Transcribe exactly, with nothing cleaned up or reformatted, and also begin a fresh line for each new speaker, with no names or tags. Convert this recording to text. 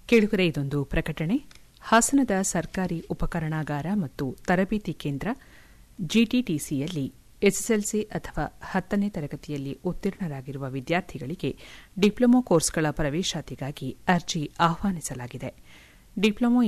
ಕೇಳುಗರೆ ಇದೊಂದು ಪ್ರಕಟಣೆ. ಹಾಸನದ ಸರ್ಕಾರಿ ಉಪಕರಣಾಗಾರ ಮತ್ತು ತರಬೇತಿ ಕೇಂದ್ರ ಜಿಟಿಟಿಸಿಯಲ್ಲಿ ಎಸ್ಎಸ್ಎಲ್ಸಿ ಅಥವಾ ಹತ್ತನೇ ತರಗತಿಯಲ್ಲಿ ಉತ್ತೀರ್ಣರಾಗಿರುವ ವಿದ್ಯಾರ್ಥಿಗಳಿಗೆ ಡಿಪ್ಲೊಮಾ ಕೋರ್ಸ್ಗಳ ಪ್ರವೇಶಾತಿಗಾಗಿ ಅರ್ಜಿ ಆಹ್ವಾನಿಸಲಾಗಿದೆ. ಡಿಪ್ಲೊಮಾ